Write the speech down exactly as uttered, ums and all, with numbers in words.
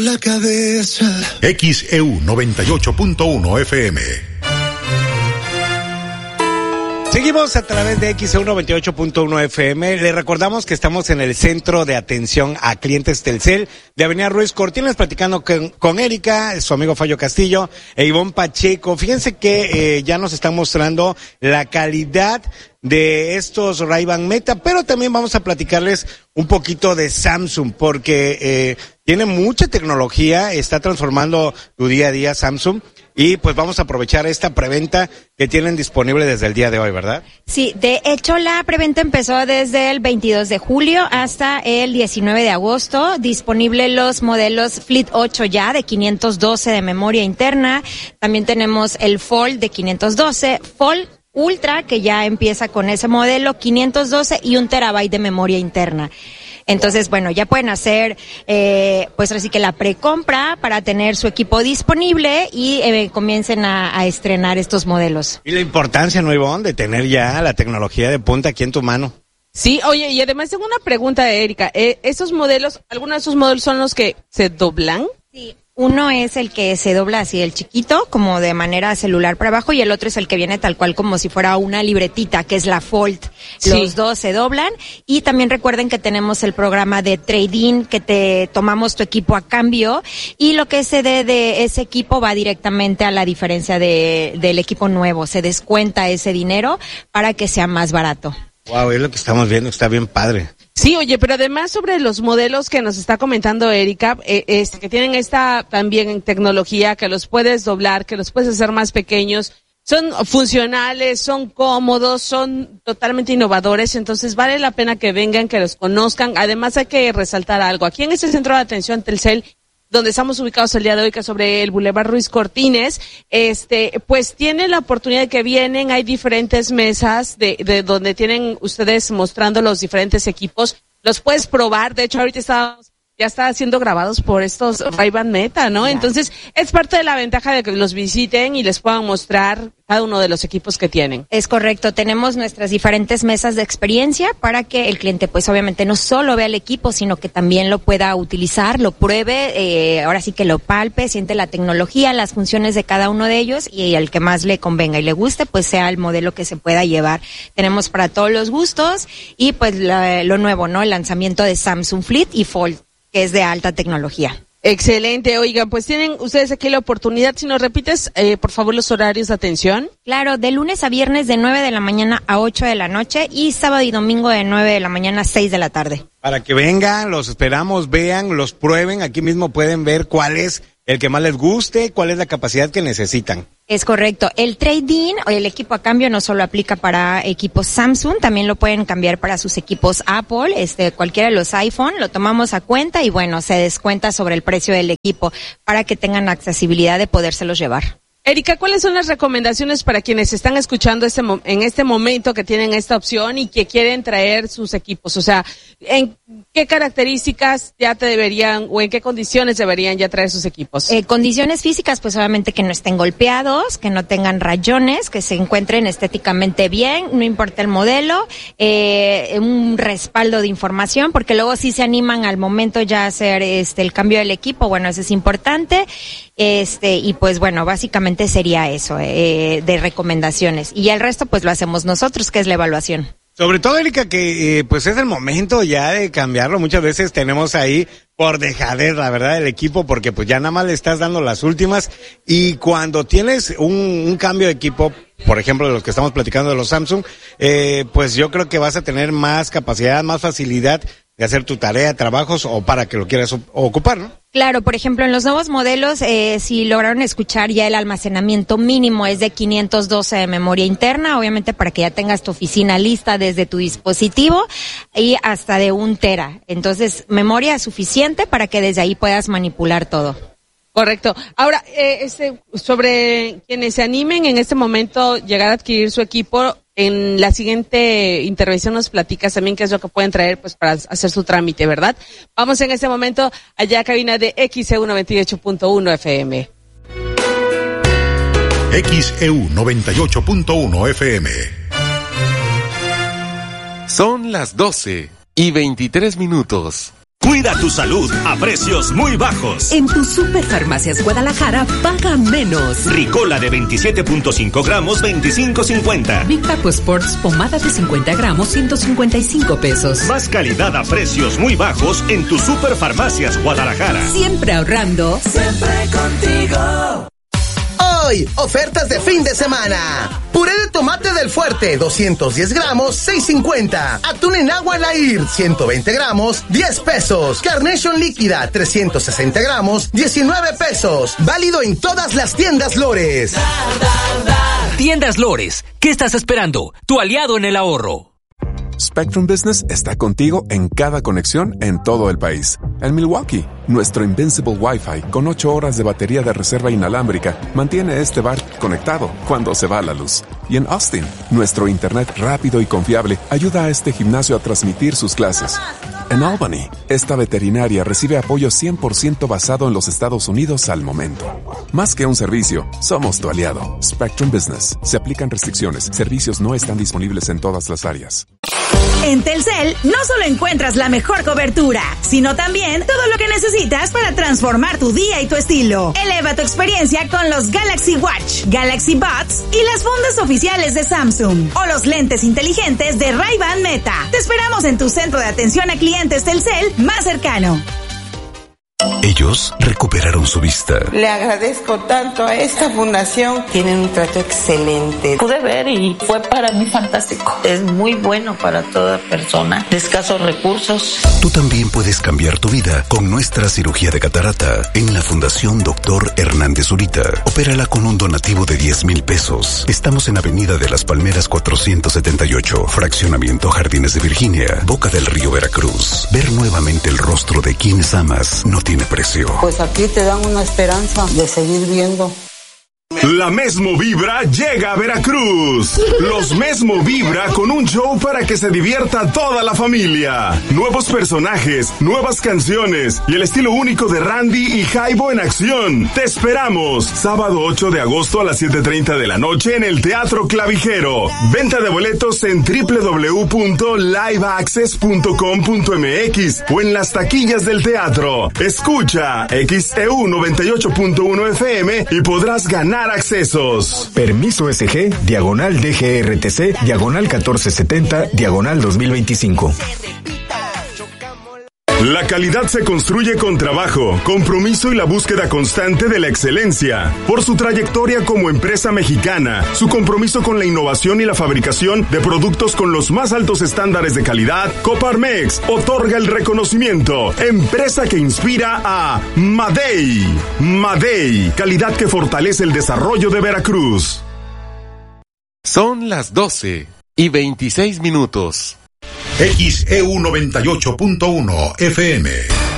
La cabeza. X E U noventa y ocho punto uno F M. Seguimos a través de X E U noventa y ocho punto uno F M. Le recordamos que estamos en el Centro de Atención a Clientes Telcel de Avenida Ruiz Cortines, platicando con, con Erika, su amigo Fallo Castillo e Ivonne Pacheco. Fíjense que eh, ya nos están mostrando la calidad de estos Ray-Ban Meta, pero también vamos a platicarles un poquito de Samsung, porque eh, tiene mucha tecnología, está transformando tu día a día Samsung. Y pues vamos a aprovechar esta preventa que tienen disponible desde el día de hoy, ¿verdad? Sí, de hecho la preventa empezó desde el veintidós de julio hasta el diecinueve de agosto. Disponible los modelos Flip ocho ya de quinientos doce de memoria interna. También tenemos el Fold de quinientos doce, Fold Ultra que ya empieza con ese modelo, quinientos doce y un terabyte de memoria interna. Entonces, bueno, ya pueden hacer, eh, pues así que la precompra para tener su equipo disponible y eh, comiencen a, a estrenar estos modelos. Y la importancia, ¿no, Ivonne, de tener ya la tecnología de punta aquí en tu mano? Sí, oye, y además tengo una pregunta de Erika. Eh, ¿Esos modelos, algunos de esos modelos son los que se doblan? Sí. Uno es el que se dobla así, el chiquito, como de manera celular para abajo, y el otro es el que viene tal cual como si fuera una libretita, que es la Fold. Sí. Los dos se doblan, y también recuerden que tenemos el programa de trading, que te tomamos tu equipo a cambio, y lo que se dé de ese equipo va directamente a la diferencia de, del equipo nuevo. Se descuenta ese dinero para que sea más barato. Wow, es lo que estamos viendo, está bien padre. Sí, oye, pero además sobre los modelos que nos está comentando Erika, eh, este, que tienen esta también tecnología, que los puedes doblar, que los puedes hacer más pequeños, son funcionales, son cómodos, son totalmente innovadores, entonces vale la pena que vengan, que los conozcan. Además hay que resaltar algo. Aquí en este centro de atención Telcel, donde estamos ubicados el día de hoy, que es sobre el Boulevard Ruiz Cortines, este, pues tienen la oportunidad de que vienen, hay diferentes mesas de, de donde tienen ustedes mostrando los diferentes equipos, los puedes probar, de hecho ahorita estábamos, ya está siendo grabados por estos Ray-Ban Meta, ¿no? Yeah. Entonces, es parte de la ventaja de que los visiten y les puedan mostrar cada uno de los equipos que tienen. Es correcto, tenemos nuestras diferentes mesas de experiencia para que el cliente pues obviamente no solo vea el equipo, sino que también lo pueda utilizar, lo pruebe, eh, ahora sí que lo palpe, siente la tecnología, las funciones de cada uno de ellos, y el que más le convenga y le guste, pues sea el modelo que se pueda llevar. Tenemos para todos los gustos, y pues la, lo nuevo, ¿no? El lanzamiento de Samsung Flip y Fold, que es de alta tecnología. Excelente, oigan, pues tienen ustedes aquí la oportunidad. Si nos repites, eh, por favor, los horarios de atención. Claro, de lunes a viernes de nueve de la mañana a ocho de la noche, y sábado y domingo de nueve de la mañana a seis de la tarde. Para que vengan, los esperamos, vean, los prueben, aquí mismo pueden ver cuál es el que más les guste, cuál es la capacidad que necesitan. Es correcto. El trading o el equipo a cambio no solo aplica para equipos Samsung, también lo pueden cambiar para sus equipos Apple, este, cualquiera de los iPhone, lo tomamos a cuenta y bueno, se descuenta sobre el precio del equipo para que tengan accesibilidad de podérselos llevar. Erika, ¿cuáles son las recomendaciones para quienes están escuchando este mo- en este momento que tienen esta opción y que quieren traer sus equipos? O sea, ¿en qué características ya te deberían o en qué condiciones deberían ya traer sus equipos? Eh, condiciones físicas, pues obviamente que no estén golpeados, que no tengan rayones, que se encuentren estéticamente bien, no importa el modelo, eh, un respaldo de información, porque luego sí se animan al momento ya a hacer este el cambio del equipo, bueno, eso es importante, este y pues bueno, básicamente sería eso, eh, de recomendaciones. Y el resto pues lo hacemos nosotros, que es la evaluación. Sobre todo, Erika, que eh, pues es el momento ya de cambiarlo. Muchas veces tenemos ahí por dejadez, la verdad, el equipo, porque pues ya nada más le estás dando las últimas. Y cuando tienes un, un cambio de equipo, por ejemplo, de los que estamos platicando de los Samsung, eh, pues yo creo que vas a tener más capacidad, más facilidad de hacer tu tarea, trabajos, o para que lo quieras ocupar, ¿no? Claro, por ejemplo, en los nuevos modelos, eh, si lograron escuchar, ya el almacenamiento mínimo es de quinientos doce de memoria interna, obviamente para que ya tengas tu oficina lista desde tu dispositivo, y hasta de un tera. Entonces, memoria suficiente para que desde ahí puedas manipular todo. Correcto. Ahora, eh, este, sobre quienes se animen en este momento llegar a adquirir su equipo, en la siguiente intervención nos platicas también qué es lo que pueden traer pues para hacer su trámite, ¿verdad? Vamos en este momento allá a cabina de X E U noventa y ocho punto uno F M. X E U noventa y ocho punto uno F M. Son las doce y veintitrés minutos. Cuida tu salud a precios muy bajos. En tu Superfarmacias Guadalajara, paga menos. Ricola de veintisiete punto cinco gramos, veinticinco cincuenta. Big Papo Sports, pomada de cincuenta gramos, ciento cincuenta y cinco pesos. Más calidad a precios muy bajos en tu Superfarmacias Guadalajara. Siempre ahorrando. Siempre contigo. Hoy, ofertas de fin de semana. Puré de tomate del Fuerte, doscientos diez gramos, seis cincuenta. Atún en agua Lair, ciento veinte gramos, diez pesos. Carnation líquida, trescientos sesenta gramos, diecinueve pesos. Válido en todas las tiendas Lores. Dar, dar, dar. Tiendas Lores, ¿qué estás esperando? Tu aliado en el ahorro. Spectrum Business está contigo en cada conexión en todo el país. En Milwaukee, nuestro Invincible Wi-Fi con ocho horas de batería de reserva inalámbrica mantiene este bar conectado cuando se va la luz. Y en Austin, nuestro internet rápido y confiable ayuda a este gimnasio a transmitir sus clases. En Albany, esta veterinaria recibe apoyo cien por ciento basado en los Estados Unidos al momento. Más que un servicio, somos tu aliado. Spectrum Business. Se aplican restricciones. Servicios no están disponibles en todas las áreas. En Telcel no solo encuentras la mejor cobertura, sino también todo lo que necesitas para transformar tu día y tu estilo. Eleva tu experiencia con los Galaxy Watch, Galaxy Buds y las fundas oficiales de Samsung o los lentes inteligentes de Ray-Ban Meta. Te esperamos en tu centro de atención a clientes Telcel más cercano. Ellos recuperaron su vista. Le agradezco tanto a esta fundación. Tienen un trato excelente. Pude ver y fue para mí fantástico. Es muy bueno para toda persona de escasos recursos. Tú también puedes cambiar tu vida con nuestra cirugía de catarata en la Fundación Doctor Hernández Zurita. Opérala con un donativo de diez mil pesos. Estamos en Avenida de las Palmeras cuatrocientos setenta y ocho, Fraccionamiento Jardines de Virginia, Boca del Río, Veracruz. Ver nuevamente el rostro de quienes amas no tiene precio. Pues aquí te dan una esperanza de seguir viendo. La Mesmo Vibra llega a Veracruz. Los Mesmo Vibra con un show para que se divierta toda la familia. Nuevos personajes, nuevas canciones y el estilo único de Randy y Jaibo en acción. Te esperamos. Sábado ocho de agosto a las siete treinta de la noche en el Teatro Clavijero. Venta de boletos en doble u doble u doble u punto live access punto com punto m x o en las taquillas del teatro. Escucha X E U noventa y ocho punto uno F M y podrás ganar accesos. Permiso S G, diagonal D G R T C, diagonal catorce setenta, diagonal dos mil veinticinco. La calidad se construye con trabajo, compromiso y la búsqueda constante de la excelencia. Por su trayectoria como empresa mexicana, su compromiso con la innovación y la fabricación de productos con los más altos estándares de calidad, Coparmex otorga el reconocimiento. Empresa que inspira a Madey. Madey, calidad que fortalece el desarrollo de Veracruz. Son las doce y veintiséis minutos. X E U noventa y ocho punto uno F M.